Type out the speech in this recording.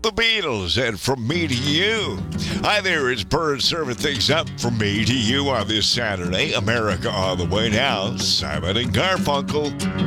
the Beatles and From Me to You. Hi there, it's Bird serving things up from me to you on this Saturday. America on the way now. Simon and Garfunkel.